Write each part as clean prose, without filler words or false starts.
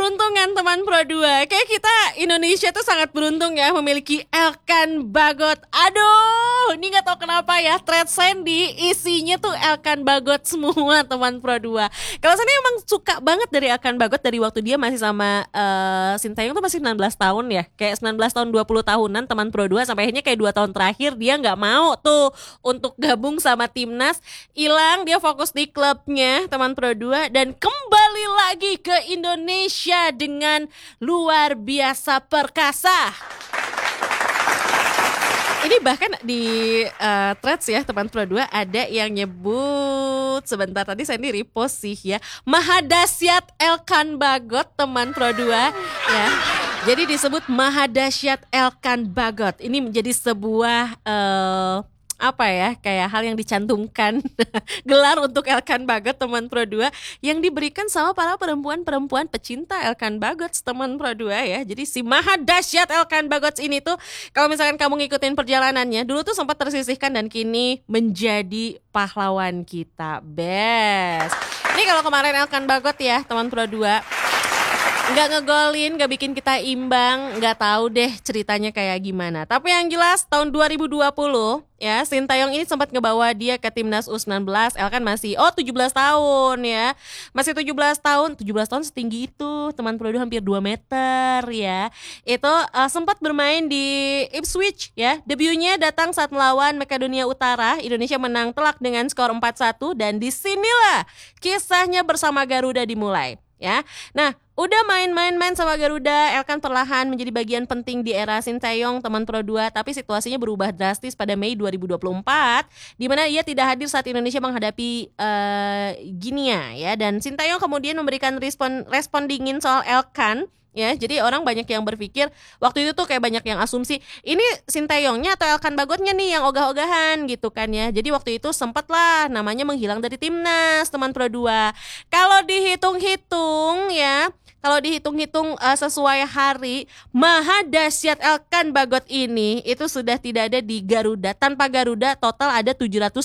keberuntungan teman Pro 2. Kayak kita Indonesia tuh sangat beruntung ya memiliki Elkan Bagot. Aduh, ini gak tahu kenapa ya, thread Sandy isinya tuh Elkan Bagot semua teman Pro 2. Kalau Sandy emang suka banget dari Elkan Bagot dari waktu dia masih sama Sintayong tuh masih 19 tahun ya. Kayak 19 tahun 20 tahunan teman Pro 2 sampai akhirnya kayak 2 tahun terakhir dia gak mau tuh untuk gabung sama timnas. Hilang, dia fokus di klubnya teman Pro 2 dan kembali lagi ke Indonesia dengan luar biasa perkasa. Ini bahkan di threads ya teman Pro 2 ada yang nyebut, sebentar tadi saya ini repost sih ya, Maha Dahsyat Elkan Bagot teman Pro 2 ya. Jadi disebut Maha Dahsyat Elkan Bagot. Ini menjadi sebuah apa ya, kayak hal yang dicantumkan gelar untuk Elkan Bagot teman Pro 2 yang diberikan sama para perempuan-perempuan pecinta Elkan Bagot teman Pro 2 ya. Jadi si Maha Dahsyat Elkan Bagot ini tuh kalau misalkan kamu ngikutin perjalanannya dulu tuh sempat tersisihkan dan kini menjadi pahlawan kita. Best. Ini kalau kemarin Elkan Bagot ya teman Pro 2 nggak ngegolin, nggak bikin kita imbang, nggak tahu deh ceritanya kayak gimana. Tapi yang jelas tahun 2020 ya, Sintayong ini sempat ngebawa dia ke timnas U19. Elkan masih 17 tahun ya. Masih 17 tahun setinggi itu. Teman Pro 2 hampir 2 meter ya. Itu sempat bermain di Ipswich ya. Debutnya datang saat melawan Makedonia Utara. Indonesia menang telak dengan skor 4-1 dan disinilah kisahnya bersama Garuda dimulai. Ya, nah udah main-main sama Garuda, Elkan perlahan menjadi bagian penting di era Sintayong teman Pro 2. Tapi situasinya berubah drastis pada Mei 2024, di mana ia tidak hadir saat Indonesia menghadapi Guinea ya. Dan Sintayong kemudian memberikan respon dingin soal Elkan. Ya, jadi orang banyak yang berpikir waktu itu tuh kayak banyak yang asumsi ini Sintayongnya atau Elkan Bagotnya nih yang ogah-ogahan gitu kan ya. Jadi waktu itu sempatlah namanya menghilang dari timnas teman Pro 2. Kalau dihitung-hitung ya, sesuai hari, Maha Dahsyat Elkan Bagot ini itu sudah tidak ada di Garuda. Tanpa Garuda total ada 789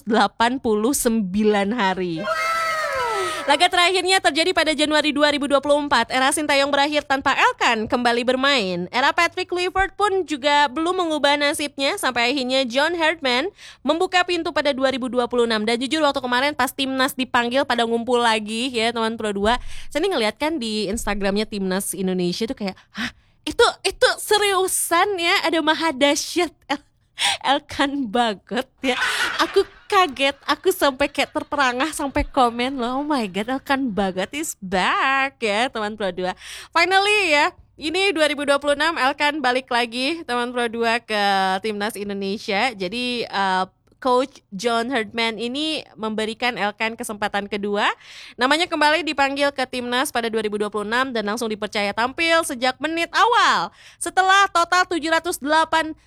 hari. Laga terakhirnya terjadi pada Januari 2024. Era Sintayong berakhir tanpa Elkan kembali bermain. Era Patrick Kluivert pun juga belum mengubah nasibnya sampai akhirnya John Herdman membuka pintu pada 2026. Dan jujur waktu kemarin pas timnas dipanggil pada ngumpul lagi ya teman Pro 2, saya nih ngeliat kan di Instagramnya timnas Indonesia tuh kayak, hah itu seriusan ya ada Maha Dahsyat Elkan Bagot ya. Aku kaget, aku sampai kayak terperangah sampai komen loh, oh my god, Elkan Bagot is back ya teman Pro 2. Finally ya, ini 2026 Elkan balik lagi teman Pro 2 ke timnas Indonesia. Jadi Coach John Herdman ini memberikan Elkan kesempatan kedua. Namanya kembali dipanggil ke timnas pada 2026 dan langsung dipercaya tampil sejak menit awal. Setelah total 789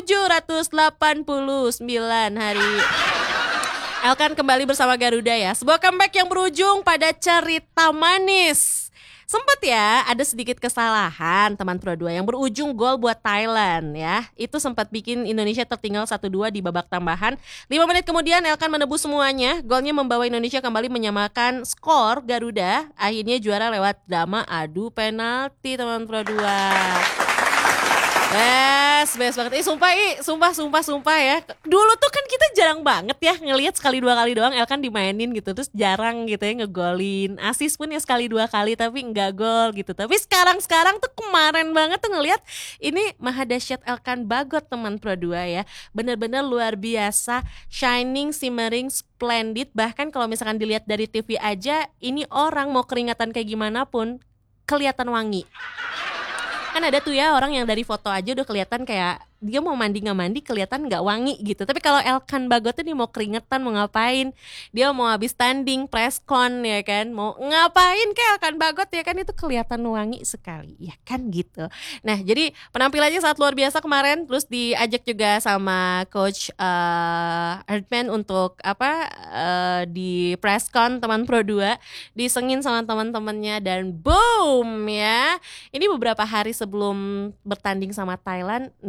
hari. Elkan kembali bersama Garuda ya. Sebuah comeback yang berujung pada cerita manis. Sempat ya ada sedikit kesalahan teman Pro 2 yang berujung gol buat Thailand ya. Itu sempat bikin Indonesia tertinggal 1-2 di babak tambahan. 5 menit kemudian Elkan menebus semuanya. Golnya membawa Indonesia kembali menyamakan skor Garuda. Akhirnya juara lewat drama adu penalti teman Pro 2. Best banget. Sumpah ya. Dulu tuh kan kita jarang banget ya ngelihat sekali dua kali doang Elkan dimainin gitu. Terus jarang gitu ya ngegolin. Asis pun ya sekali dua kali tapi enggak gol gitu. Tapi sekarang tuh kemarin banget tuh ngelihat ini Maha Dahsyat Elkan Bagot teman Pro 2 ya. Bener-bener luar biasa, shining, shimmering, splendid. Bahkan kalau misalkan dilihat dari TV aja, ini orang mau keringatan kayak gimana pun kelihatan wangi. Kan ada tuh ya orang yang dari foto aja udah kelihatan kayak dia mau mandi nggak mandi kelihatan nggak wangi gitu. Tapi kalau Elkan Bagot tuh dia mau keringetan mau ngapain, dia mau habis tanding press con ya kan, mau ngapain kayak Elkan Bagot ya kan itu kelihatan wangi sekali ya kan gitu. Nah jadi penampilannya sangat luar biasa kemarin, terus diajak juga sama coach Herdman untuk di press con teman Pro 2, disengin sama teman-temannya dan boom ya. Ini beberapa hari sebelum bertanding sama Thailand nilainya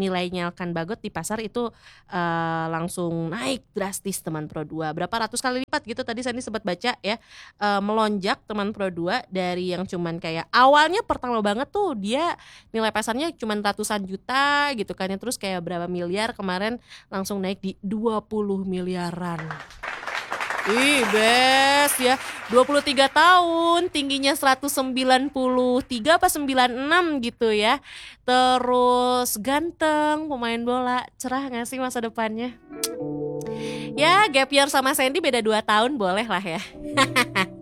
harganya Elkan Bagot di pasar itu langsung naik drastis teman Pro 2. Berapa ratus kali lipat gitu tadi Sandy sempat baca ya. Melonjak teman Pro 2 dari yang cuman kayak awalnya pertama banget tuh dia nilai pasarnya cuman ratusan juta gitu kan ya, terus kayak berapa miliar, kemarin langsung naik di 20 miliaran. Ih best ya, 23 tahun, tingginya 193 apa 96 gitu ya. Terus ganteng, pemain bola, cerah gak sih masa depannya? Ya gap year sama Sandy beda 2 tahun boleh lah ya.